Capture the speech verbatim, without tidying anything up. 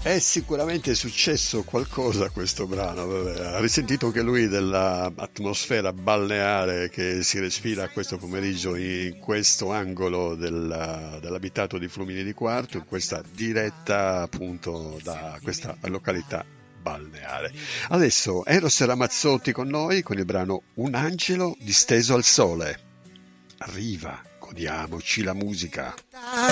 È sicuramente successo qualcosa a questo brano, vabbè, ha risentito anche lui dell'atmosfera balneare che si respira questo pomeriggio in questo angolo del- dell'abitato di Flumini di Quarto, in questa diretta appunto da questa località balneare. Adesso Eros Ramazzotti con noi con il brano Un angelo disteso al sole. Arriva, godiamoci la musica.